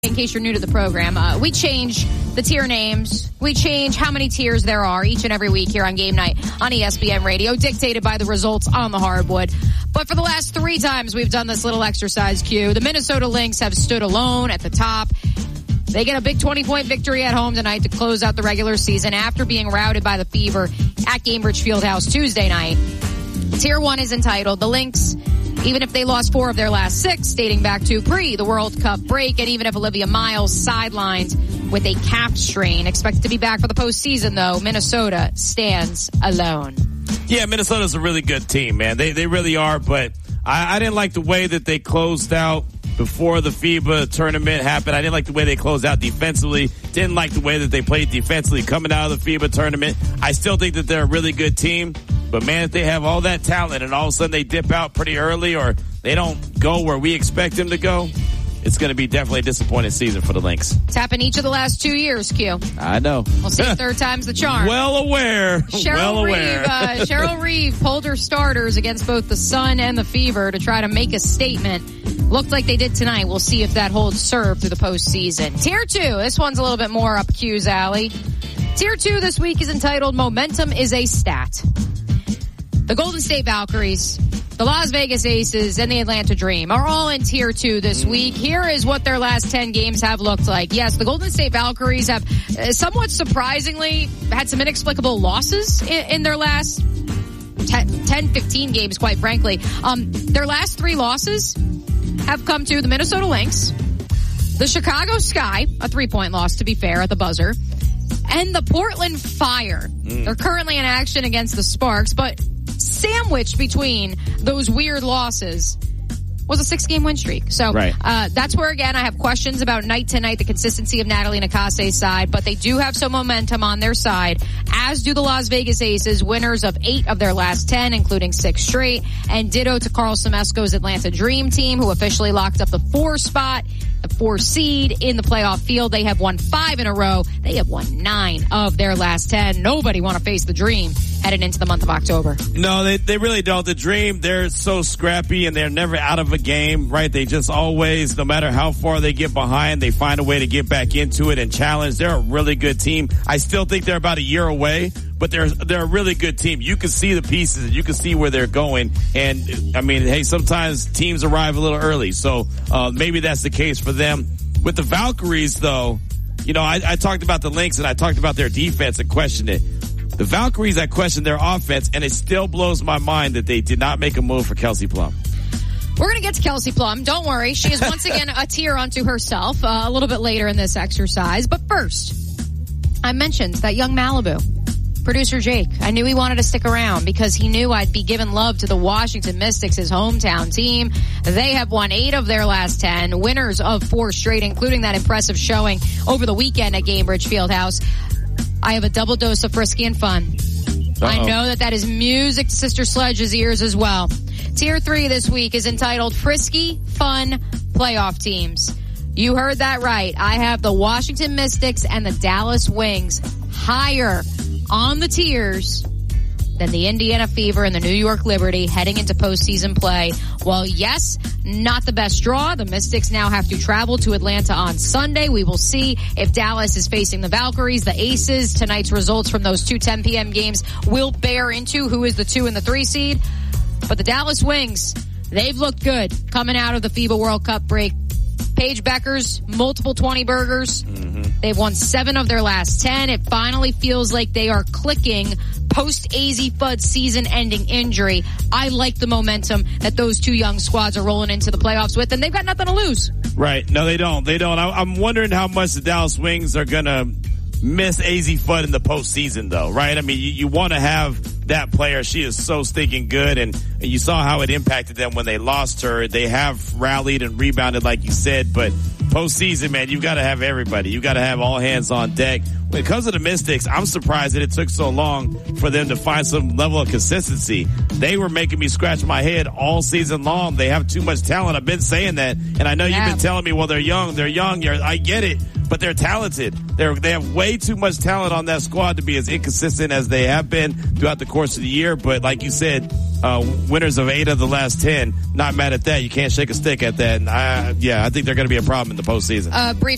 In case you're new to the program, we change the tier names. We change how many tiers there are each and every week here on Game Night on ESPN Radio, dictated by the results on the hardwood. But for the last 3 times we've done this little exercise, Q, the Minnesota Lynx have stood alone at the top. They get a big 20-point victory at home tonight to close out the regular season after being routed by the Fever at Gainbridge Fieldhouse Tuesday night. Tier 1 is entitled The Lynx. Even if they lost 4 of their last 6, dating back to the World Cup break, and even if Olivia Miles sidelined with a calf strain, expected to be back for the postseason, though, Minnesota stands alone. Yeah, Minnesota's a really good team, man. They really are, but I didn't like the way that they closed out before the FIBA tournament happened. I didn't like the way they closed out defensively. Didn't like the way that they played defensively coming out of the FIBA tournament. I still think that they're a really good team. But, man, if they have all that talent and all of a sudden they dip out pretty early or they don't go where we expect them to go, it's going to be definitely a disappointing season for the Lynx. It's happened each of the last 2 years, Q. I know. We'll see if third time's the charm. Well aware. Cheryl Reeve pulled her starters against both the Sun and the Fever to try to make a statement. Looked like they did tonight. We'll see if that holds serve through the postseason. Tier 2. This one's a little bit more up Q's alley. Tier 2 this week is entitled Momentum is a Stat. The Golden State Valkyries, the Las Vegas Aces, and the Atlanta Dream are all in Tier 2 this week. Here is what their last 10 games have looked like. Yes, the Golden State Valkyries have somewhat surprisingly had some inexplicable losses in their last 10, 15 games, quite frankly. Their last 3 losses have come to the Minnesota Lynx, the Chicago Sky, a 3-point loss to be fair at the buzzer, and the Portland Fire. They're currently in action against the Sparks, but sandwiched between those weird losses was a 6-game win streak. So that's where, again, I have questions about night to night, the consistency of Natalie Nakase's side, but they do have some momentum on their side, as do the Las Vegas Aces, winners of 8 of their last 10, including 6 straight, and ditto to Carl Semesco's Atlanta Dream team, who officially locked up the 4 spot, the 4 seed in the playoff field. They have won 5 in a row. They have won 9 of their last 10. Nobody want to face the Dream headed into the month of October. No, they really don't. The Dream, they're so scrappy and they're never out of a game, right? They just always, no matter how far they get behind, they find a way to get back into it and challenge. They're a really good team. I still think they're about a year away, but they're a really good team. You can see the pieces. You can see where they're going. And, I mean, hey, sometimes teams arrive a little early. So maybe that's the case for them. With the Valkyries, though, you know, I talked about the Lynx and I talked about their defense and questioned it. The Valkyries, I questioned their offense, and it still blows my mind that they did not make a move for Kelsey Plum. We're going to get to Kelsey Plum. Don't worry. She is once again a tier unto herself a little bit later in this exercise. But first, I mentioned that young Malibu, producer Jake. I knew he wanted to stick around because he knew I'd be giving love to the Washington Mystics, his hometown team. They have won 8 of their last 10, winners of 4 straight, including that impressive showing over the weekend at Gainbridge Fieldhouse. I have a double dose of frisky and fun. I know that is music to Sister Sledge's ears as well. Tier 3 this week is entitled Frisky Fun Playoff Teams. You heard that right. I have the Washington Mystics and the Dallas Wings higher on the tiers than the Indiana Fever and the New York Liberty heading into postseason play. Well, yes, not the best draw. The Mystics now have to travel to Atlanta on Sunday. We will see if Dallas is facing the Valkyries, the Aces. Tonight's results from those 2 10 p.m. games will bear into who is the 2 and the 3 seed. But the Dallas Wings, they've looked good coming out of the FIBA World Cup break. Paige Beckers, multiple 20 burgers. They've won 7 of their last 10. It finally feels like they are clicking post-AZ Fudd season-ending injury. I like the momentum that those 2 young squads are rolling into the playoffs with, and they've got nothing to lose. Right. No, they don't. I'm wondering how much the Dallas Wings are going to miss AZ Fudd in the postseason, though, right? I mean, you want to have that player. She is so stinking good, and you saw how it impacted them when they lost her. They have rallied and rebounded, like you said, but postseason, man, you've got to have everybody. You've got to have all hands on deck. When it comes to the Mystics, I'm surprised that it took so long for them to find some level of consistency. They were making me scratch my head all season long. They have too much talent. I've been saying that, and I know you've been telling me, well, they're young. I get it, but they're talented. They have way too much talent on that squad to be as inconsistent as they have been throughout the course of the year. But like you said, winners of 8 of the last 10, not mad at that. You can't shake a stick at that. And I think they're going to be a problem in the postseason. Brief